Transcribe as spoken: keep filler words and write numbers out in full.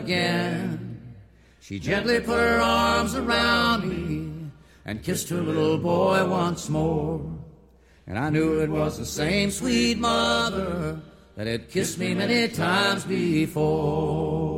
again. She gently put her arms around me and kissed her little boy once more. And I knew it was the same sweet mother that had kissed me many times before.